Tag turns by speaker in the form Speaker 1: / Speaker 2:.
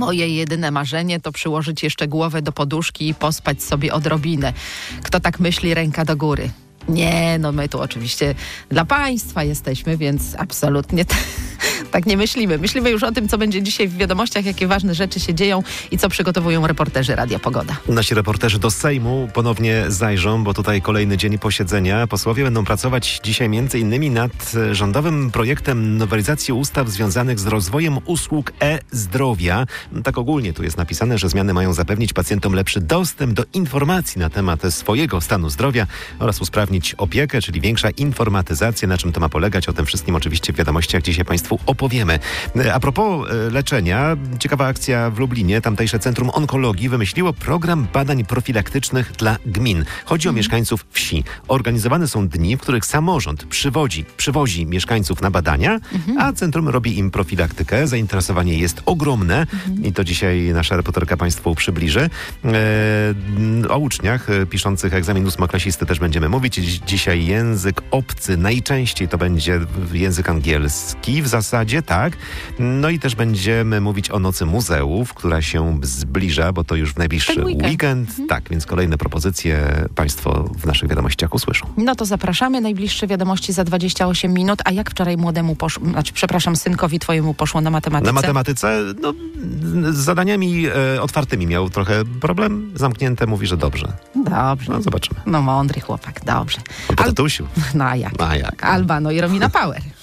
Speaker 1: Moje jedyne marzenie to przyłożyć jeszcze głowę do poduszki i pospać sobie odrobinę. Kto tak myśli, ręka do góry. Nie, no my tu oczywiście dla państwa jesteśmy, więc absolutnie tak nie myślimy. Myślimy już o tym, co będzie dzisiaj w wiadomościach, jakie ważne rzeczy się dzieją i co przygotowują reporterzy Radia Pogoda.
Speaker 2: Nasi reporterzy do Sejmu ponownie zajrzą, bo tutaj kolejny dzień posiedzenia. Posłowie będą pracować dzisiaj m.in. nad rządowym projektem nowelizacji ustaw związanych z rozwojem usług e-zdrowia. Tak ogólnie tu jest napisane, że zmiany mają zapewnić pacjentom lepszy dostęp do informacji na temat swojego stanu zdrowia oraz usprawnić opiekę, czyli większa informatyzacja. Na czym to ma polegać? O tym wszystkim oczywiście w wiadomościach dzisiaj Państwu opowiemy. A propos leczenia, ciekawa akcja w Lublinie. Tamtejsze Centrum Onkologii wymyśliło program badań profilaktycznych dla gmin. Chodzi o mieszkańców wsi. Organizowane są dni, w których samorząd przywozi mieszkańców na badania, a centrum robi im profilaktykę. Zainteresowanie jest ogromne i to dzisiaj nasza reporterka Państwu przybliży. O uczniach piszących egzamin ósmoklasisty też będziemy mówić. Dzisiaj język obcy, najczęściej to będzie język angielski w zasadzie, tak. No i też będziemy mówić o Nocy Muzeów, która się zbliża, bo to już w najbliższy weekend. Tak, więc kolejne propozycje Państwo w naszych wiadomościach usłyszą.
Speaker 1: No to zapraszamy. Najbliższe wiadomości za 28 minut. A jak wczoraj młodemu synkowi twojemu poszło na matematyce?
Speaker 2: Na matematyce, no z zadaniami otwartymi miał trochę problem. Zamknięte, mówi, że dobrze.
Speaker 1: Dobrze.
Speaker 2: No zobaczymy.
Speaker 1: No mądry chłopak, dobrze.
Speaker 2: Po tatusiu.
Speaker 1: No a jak? Alba, no i Romina Power.